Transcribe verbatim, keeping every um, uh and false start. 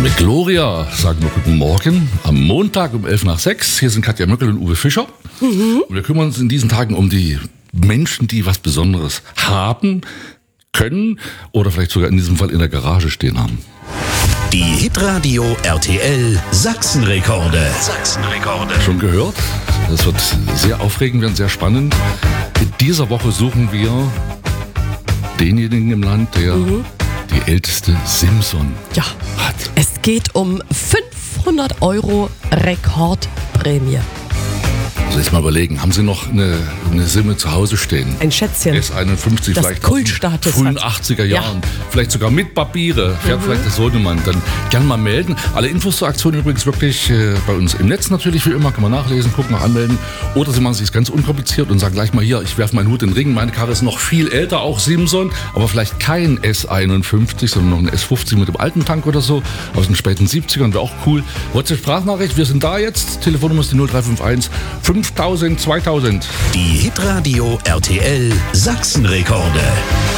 Mit Gloria sagen wir guten Morgen am Montag um elf nach sechs. Hier sind Katja Möckel und Uwe Fischer. Mhm. Und wir kümmern uns in diesen Tagen um die Menschen, die was Besonderes haben, können oder vielleicht sogar in diesem Fall in der Garage stehen haben. Die Hitradio R T L Sachsenrekorde. Sachsenrekorde. Schon gehört? Das wird sehr aufregend werden, sehr spannend. In dieser Woche suchen wir denjenigen im Land, der mhm. die älteste Simson ja. hat. Es geht um fünfhundert Euro Rekordprämie. Also jetzt mal überlegen, haben Sie noch eine, eine Simme zu Hause stehen? Ein Schätzchen. S einundfünfzig, das vielleicht Kultstatus aus den frühen hat. achtziger Jahren. Ja. Vielleicht sogar mit Papiere. Fährt Mhm. vielleicht der Sohnemann. Dann gerne mal melden. Alle Infos zur Aktion übrigens wirklich äh, bei uns im Netz natürlich wie immer. Kann man nachlesen, gucken, noch anmelden. Oder Sie machen es sich ganz unkompliziert und sagen gleich mal hier, ich werfe meinen Hut in den Ring. Meine Karre ist noch viel älter, auch Simson. Aber vielleicht kein S einundfünfzig, sondern noch ein S fünfzig mit dem alten Tank oder so. Aus den späten siebzigern, wäre auch cool. WhatsApp-Sprachnachricht, wir sind da jetzt. Telefonnummer ist die null drei fünf eins fünftausend zweitausend. Die Hitradio R T L Sachsenrekorde.